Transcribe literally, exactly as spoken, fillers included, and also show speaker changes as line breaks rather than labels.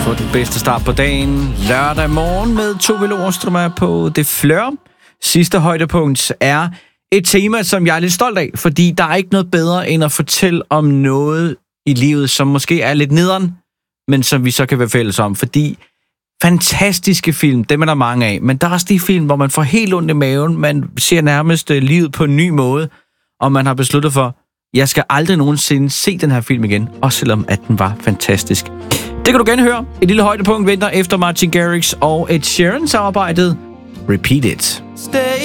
få den bedste start på dagen. Lørdag morgen med Tove Lorenstrøm på Det Flør. Sidste højdepunkt er et tema, som jeg er lidt stolt af, fordi der er ikke noget bedre end at fortælle om noget i livet, som måske er lidt nederen, men som vi så kan være fælles om. Fordi fantastiske film, dem er der mange af, men der er også de film, hvor man får helt ondt i maven, man ser nærmest livet på en ny måde, og man har besluttet for, jeg skal aldrig nogensinde se den her film igen, også selvom at den var fantastisk. Det kan du gerne høre. Et lille højdepunkt venter efter Martin Garrix og Ed Sheeran samarbejdet. Repeat It.
Stay